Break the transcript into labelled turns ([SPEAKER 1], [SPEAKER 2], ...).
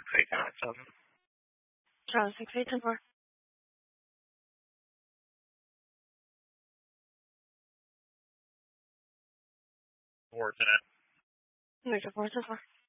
[SPEAKER 1] 8, 7.
[SPEAKER 2] Charlie 6, 8, 10, 4.
[SPEAKER 1] 4, 10.
[SPEAKER 2] Victor 4, 10, 4.